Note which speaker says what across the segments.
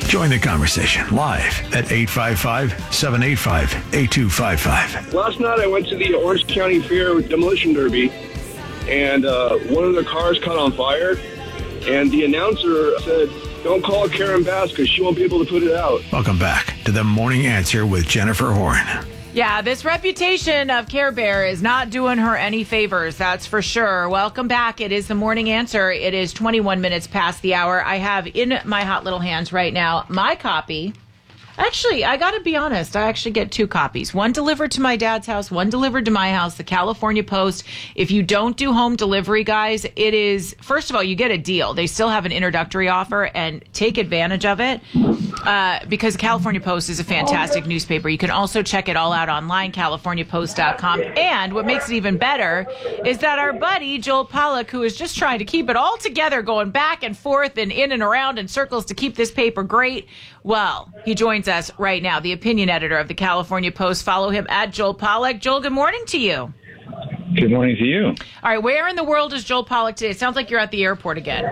Speaker 1: Join the conversation live at 855-785-8255.
Speaker 2: Last night I went to the Orange County Fair Demolition Derby, and one of the cars caught on fire, and the announcer said, "Don't call Karen Bass because she won't be able to put it out."
Speaker 1: Welcome back to The Morning Answer with Jennifer Horn.
Speaker 3: Yeah, this reputation of Care Bear is not doing her any favors, that's for sure. Welcome back. It is The Morning Answer. It is 21 minutes past the hour. I have in my hot little hands right now my copy. Actually, I got to be honest, I actually get two copies. One delivered to my dad's house, one delivered to my house, the California Post. If you don't do home delivery, guys, it is, first of all, you get a deal. They still have an introductory offer, and take advantage of it because California Post is a fantastic newspaper. You can also check it all out online, californiapost.com. And what makes it even better is that our buddy, Joel Pollack, who is just trying to keep it all together, going back and forth and in and around in circles to keep this paper great, well, he joins us right now, the opinion editor of the California Post. Follow him at Joel Pollack. Joel, good morning to you.
Speaker 4: Good morning to you.
Speaker 3: All right, where in the world is Joel Pollack today? It sounds like you're at the airport again.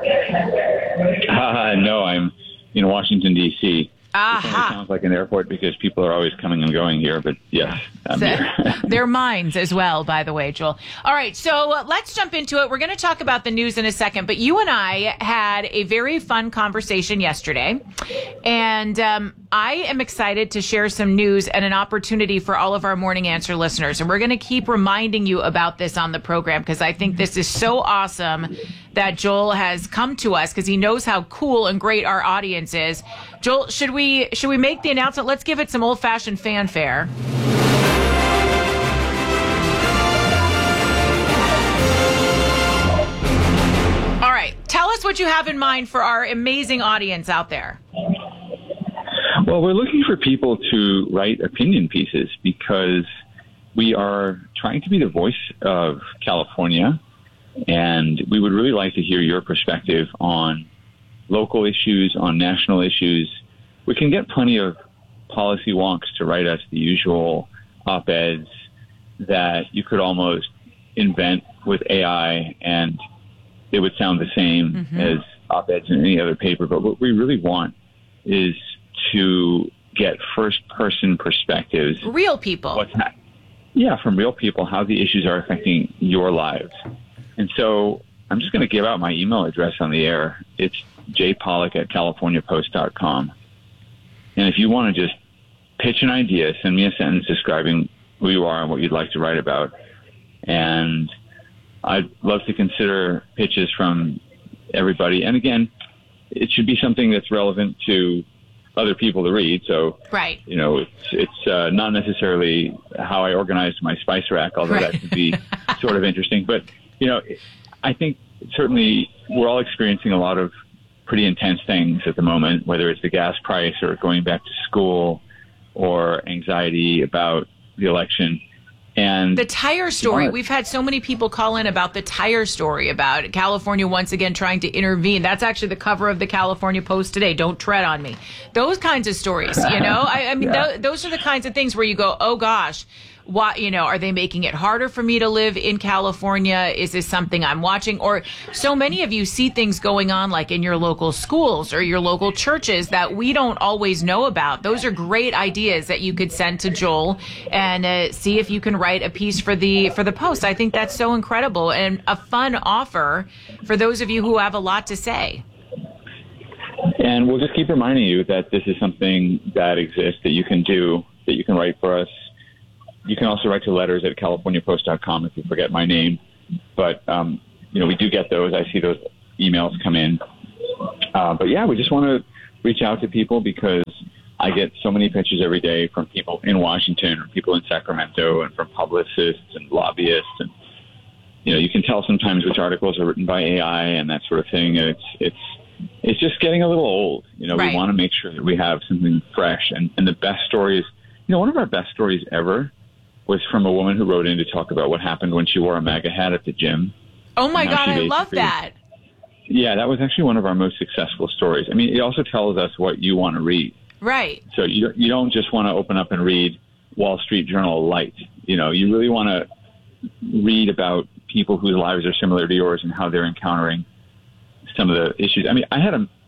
Speaker 4: No, I'm in Washington, D.C.
Speaker 3: Aha.
Speaker 4: It sounds like an airport because people are always coming and going here, but yes, I'm here.
Speaker 3: They're mines as well, by the way, Joel. All right, so let's jump into it. We're going to talk about the news in a second, but you and I had a very fun conversation yesterday, and I am excited to share some news and an opportunity for all of our Morning Answer listeners, and we're going to keep reminding you about this on the program because I think this is so awesome that Joel has come to us because he knows how cool and great our audience is. Joel, should we make the announcement? Let's give it some old-fashioned fanfare. All right. Tell us what you have in mind for our amazing audience out there.
Speaker 4: Well, we're looking for people to write opinion pieces because we are trying to be the voice of California, and we would really like to hear your perspective on local issues, on national issues. We can get plenty of policy wonks to write us the usual op-eds that you could almost invent with AI and it would sound the same as op-eds in any other paper. But what we really want is to get first-person perspectives.
Speaker 3: Real people.
Speaker 4: From real people, how the issues are affecting your lives. And so I'm just going to give out my email address on the air. It's jpollack@californiapost.com. And if you want to just pitch an idea, send me a sentence describing who you are and what you'd like to write about. And I'd love to consider pitches from everybody. And again, it should be something that's relevant to other people to read. So,
Speaker 3: right.
Speaker 4: You know, it's not necessarily how I organized my spice rack, although that could be sort of interesting. But, you know, I think certainly we're all experiencing a lot of pretty intense things at the moment, whether it's the gas price or going back to school or anxiety about the election. And
Speaker 3: the tire story, we've had so many people call in about the tire story, about California once again trying to intervene. That's actually the cover of the California Post today. Don't tread on me. Those kinds of stories, you know, I mean, those are the kinds of things where you go, oh gosh, what, you know, are they making it harder for me to live in California? Is this something I'm watching? Or so many of you see things going on like in your local schools or your local churches that we don't always know about. Those are great ideas that you could send to Joel and see if you can write a piece for the Post. I think that's so incredible and a fun offer for those of you who have a lot to say.
Speaker 4: And we'll just keep reminding you that this is something that exists, that you can do, that you can write for us. You can also write to letters at californiapost.com if you forget my name. But, you know, we do get those. I see those emails come in. But, yeah, we just want to reach out to people because I get so many pitches every day from people in Washington or people in Sacramento and from publicists and lobbyists. And, you know, you can tell sometimes which articles are written by AI and that sort of thing. And it's just getting a little old. You know,
Speaker 3: right.
Speaker 4: We want to make sure that we have something fresh. And the best stories, you know, one of our best stories ever was from a woman who wrote in to talk about what happened when she wore a MAGA hat at the gym.
Speaker 3: Oh, my God, I love that.
Speaker 4: Yeah, that was actually one of our most successful stories. I mean, it also tells us what you want to read.
Speaker 3: Right.
Speaker 4: So you don't just want to open up and read Wall Street Journal Light. You know, you really want to read about people whose lives are similar to yours and how they're encountering some of the issues. I mean, I had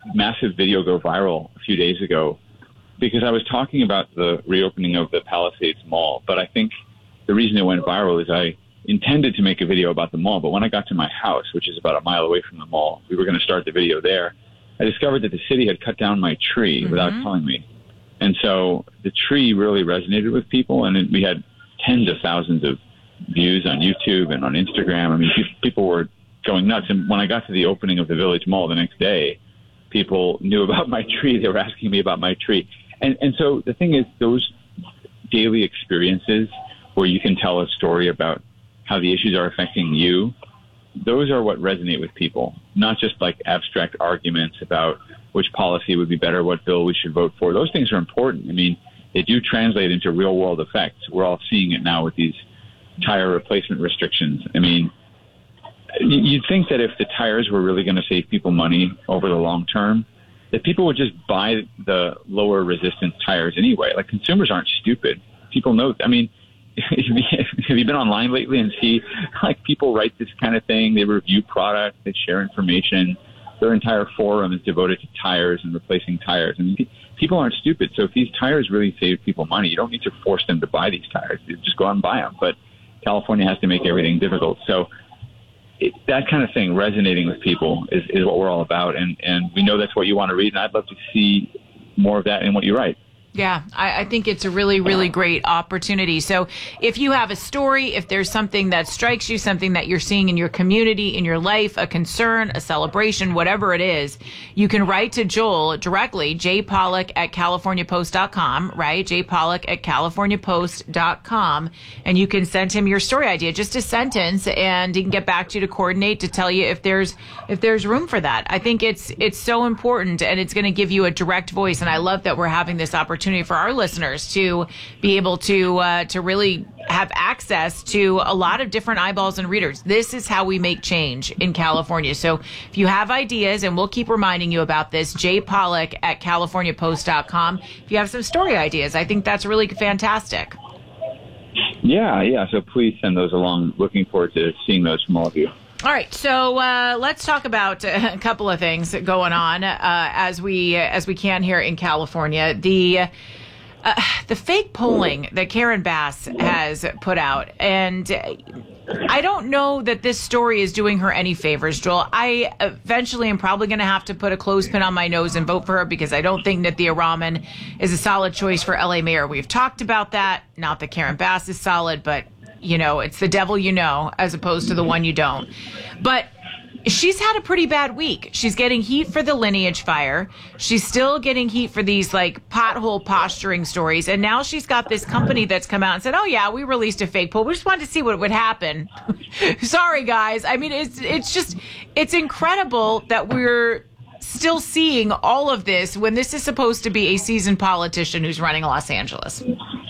Speaker 4: massive video go viral a few days ago because I was talking about the reopening of the Palisades Mall. But I think the reason it went viral is I intended to make a video about the mall. But when I got to my house, which is about a mile away from the mall, we were going to start the video there. I discovered that the city had cut down my tree without telling me. And so the tree really resonated with people. And we had tens of thousands of views on YouTube and on Instagram. I mean, people were going nuts. And when I got to the opening of the Village Mall the next day, people knew about my tree. They were asking me about my tree. And so the thing is, those daily experiences where you can tell a story about how the issues are affecting you, those are what resonate with people, not just like abstract arguments about which policy would be better, what bill we should vote for. Those things are important. I mean, they do translate into real world effects. We're all seeing it now with these tire replacement restrictions. I mean, you'd think that if the tires were really going to save people money over the long term, that people would just buy the lower resistance tires anyway. Like, consumers aren't stupid. People know. I mean, have you been online lately and see like people write this kind of thing? They review products, they share information. Their entire forum is devoted to tires and replacing tires. I mean, people aren't stupid. So if these tires really save people money, you don't need to force them to buy these tires. You just go out and buy them. But California has to make everything difficult. So that kind of thing resonating with people is what we're all about. And we know that's what you want to read. And I'd love to see more of that in what you write.
Speaker 3: Yeah, I think it's a really, really great opportunity. So if you have a story, if there's something that strikes you, something that you're seeing in your community, in your life, a concern, a celebration, whatever it is, you can write to Joel directly, jpollock@californiapost.com, right? jpollock@californiapost.com. And you can send him your story idea, just a sentence, and he can get back to you to coordinate to tell you if there's room for that. I think it's so important, and it's going to give you a direct voice. And I love that we're having this opportunity for our listeners to be able to really have access to a lot of different eyeballs and readers. This is how we make change in California. So if you have ideas, and we'll keep reminding you about this, jpollock@californiapost.com. If you have some story ideas, I think that's really fantastic.
Speaker 4: Yeah. So please send those along. Looking forward to seeing those from all of you.
Speaker 3: All right, so let's talk about a couple of things going on as we can here in California. The fake polling that Karen Bass has put out, and I don't know that this story is doing her any favors, Joel. I eventually am probably going to have to put a clothespin on my nose and vote for her because I don't think Nithya Raman is a solid choice for LA mayor. We've talked about that. Not that Karen Bass is solid, but you know, it's the devil you know as opposed to the one you don't. But she's had a pretty bad week. She's getting heat for the lineage fire. She's still getting heat for these like pothole posturing stories. And now she's got this company that's come out and said, oh yeah, we released a fake poll. We just wanted to see what would happen. Sorry, guys. I mean, it's incredible that we're still seeing all of this when this is supposed to be a seasoned politician who's running Los Angeles.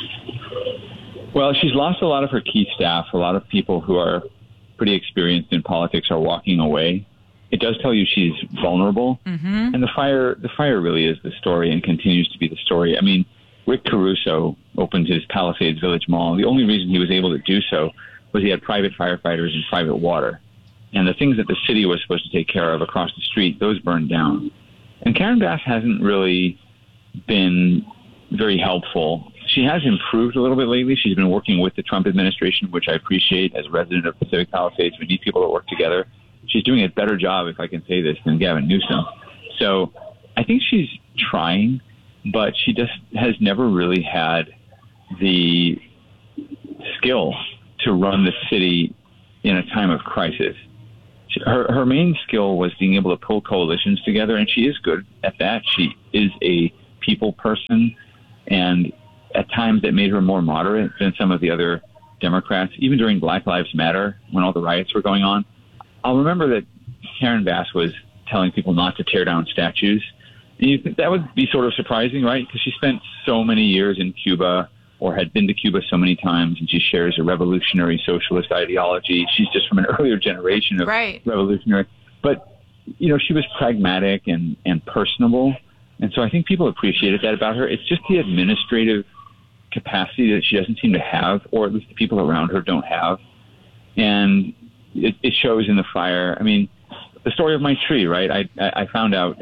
Speaker 4: Well, she's lost a lot of her key staff. A lot of people who are pretty experienced in politics are walking away. It does tell you she's vulnerable. Mm-hmm. And the fire really is the story and continues to be the story. I mean, Rick Caruso opened his Palisades Village Mall. The only reason he was able to do so was he had private firefighters and private water. And the things that the city was supposed to take care of across the street, those burned down. And Karen Bass hasn't really been very helpful. She has improved a little bit lately. She's been working with the Trump administration, which I appreciate. As a resident of Pacific Palisades, we need people that work together. She's doing a better job, if I can say this, than Gavin Newsom. So I think she's trying, but she just has never really had the skill to run the city in a time of crisis. Her main skill was being able to pull coalitions together, and she is good at that. She is a people person, and at times that made her more moderate than some of the other Democrats, even during Black Lives Matter when all the riots were going on. I'll remember that Karen Bass was telling people not to tear down statues. And you think that would be sort of surprising, right? Because she spent so many years in Cuba or had been to Cuba so many times, and she shares a revolutionary socialist ideology. She's just from an earlier generation of revolutionary. But, you know, she was pragmatic and personable. And so I think people appreciated that about her. It's just the administrative capacity that she doesn't seem to have, or at least the people around her don't have. And it shows in the fire. I mean, the story of my tree, right? I found out that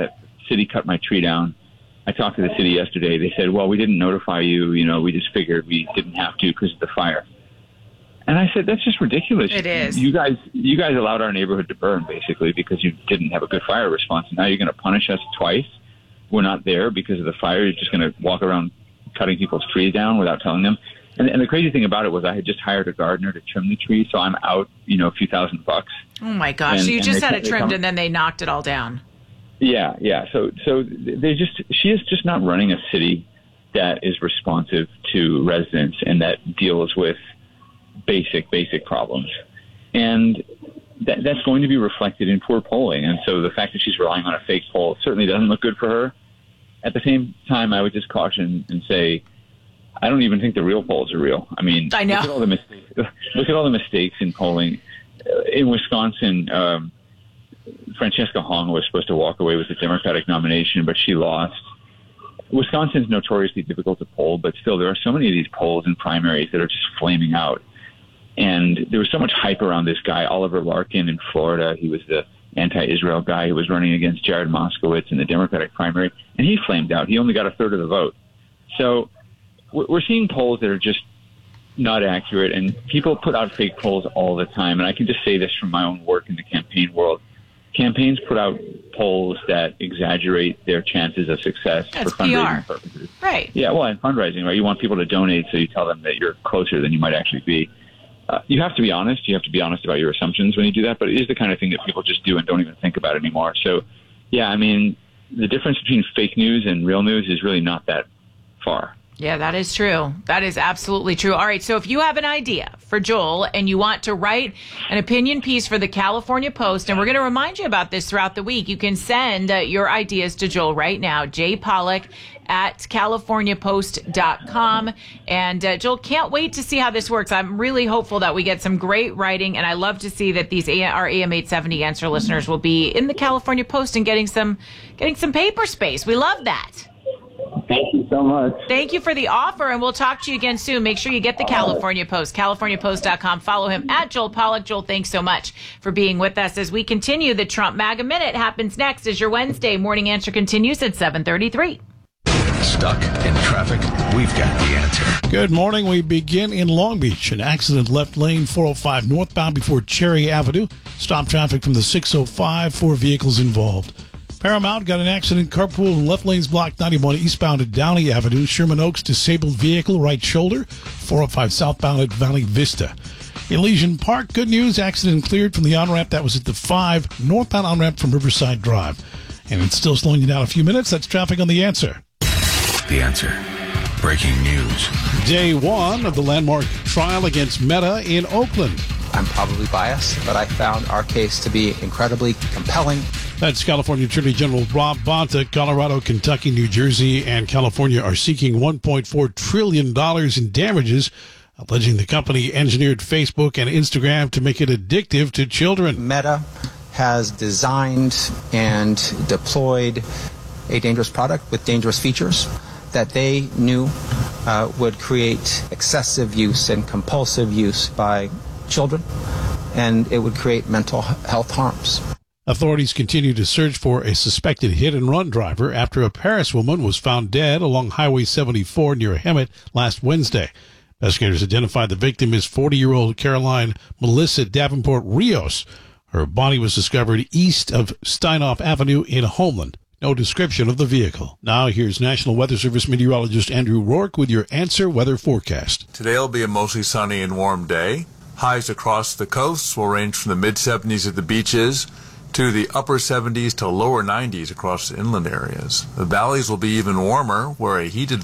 Speaker 4: city cut my tree down. I talked to the city yesterday. They said, well, we didn't notify you. We just figured we didn't have to because of the fire. And I said, that's just ridiculous.
Speaker 3: It is.
Speaker 4: You guys allowed our neighborhood to burn, basically, because you didn't have a good fire response. And now you're going to punish us twice. We're not there because of the fire. You're just going to walk around cutting people's trees down without telling them. And the crazy thing about it was I had just hired a gardener to trim the tree, so I'm out, a few $1,000.
Speaker 3: Oh, my gosh. So you just had it trimmed and then they knocked it all down.
Speaker 4: Yeah. So she is just not running a city that is responsive to residents and that deals with basic problems. And that's going to be reflected in poor polling. And so the fact that she's relying on a fake poll certainly doesn't look good for her. At the same time, I would just caution and say, I don't even think the real polls are real. I mean,
Speaker 3: I know.
Speaker 4: Look at all the mistakes in polling. In Wisconsin, Francesca Hong was supposed to walk away with the Democratic nomination, but she lost. Wisconsin's notoriously difficult to poll, but still there are so many of these polls and primaries that are just flaming out. And there was so much hype around this guy, Oliver Larkin in Florida. He was the anti-Israel guy who was running against Jared Moskowitz in the Democratic primary, and he flamed out. He only got a third of the vote. So we're seeing polls that are just not accurate, and people put out fake polls all the time. And I can just say this from my own work in the campaign world. Campaigns put out polls that exaggerate their chances of success
Speaker 3: That's
Speaker 4: for fundraising
Speaker 3: PR.
Speaker 4: purposes.
Speaker 3: Right.
Speaker 4: Yeah, well, and fundraising, right? You want people to donate, so you tell them that you're closer than you might actually be. You have to be honest. You have to be honest about your assumptions when you do that, but it is the kind of thing that people just do and don't even think about anymore. So, yeah, I mean, the difference between fake news and real news is really not that far.
Speaker 3: Yeah, that is true. That is absolutely true. All right, so if you have an idea for Joel and you want to write an opinion piece for the California Post, and we're going to remind you about this throughout the week, you can send your ideas to Joel right now, jpollack@californiapost.com. And Joel, can't wait to see how this works. I'm really hopeful that we get some great writing, and I love to see that our AM 870 Answer listeners will be in the California Post and getting some paper space. We love that.
Speaker 4: Thank you so much.
Speaker 3: Thank you for the offer, and we'll talk to you again soon. Make sure you get the California Post, californiapost.com. Follow him at Joel Pollack. Joel, thanks so much for being with us as we continue. The Trump MAGA Minute happens next as your Wednesday morning answer continues at 7:33.
Speaker 1: Stuck in traffic? We've got the answer.
Speaker 5: Good morning. We begin in Long Beach. An accident left lane 405 northbound before Cherry Avenue. Stop traffic from the 605. 4 vehicles involved. Paramount got an accident, carpool in left lanes blocked 91 eastbound at Downey Avenue. Sherman Oaks disabled vehicle, right shoulder. 405 southbound at Valley Vista. Elysian Park, good news, accident cleared from the on-ramp that was at the 5 northbound on-ramp from Riverside Drive. And it's still slowing you down a few minutes. That's traffic on The Answer.
Speaker 1: The Answer. Breaking news.
Speaker 5: Day 1 of the landmark trial against Meta in Oakland.
Speaker 6: I'm probably biased, but I found our case to be incredibly compelling.
Speaker 5: That's California Attorney General Rob Bonta. Colorado, Kentucky, New Jersey, and California are seeking $1.4 trillion in damages, alleging the company engineered Facebook and Instagram to make it addictive to children.
Speaker 6: Meta has designed and deployed a dangerous product with dangerous features that they knew would create excessive use and compulsive use by children, and it would create mental health harms.
Speaker 5: Authorities continue to search for a suspected hit-and-run driver after a Paris woman was found dead along Highway 74 near Hemet last Wednesday. Investigators identified the victim as 40-year-old Caroline Melissa Davenport Rios. Her body was discovered east of Steinoff Avenue in Homeland. No description of the vehicle. Now here's National Weather Service meteorologist Andrew Rourke with your Answer weather forecast.
Speaker 7: Today will be a mostly sunny and warm day. Highs across the coasts will range from the mid-70s at the beaches to the upper 70s to lower 90s across the inland areas. The valleys will be even warmer, where a heated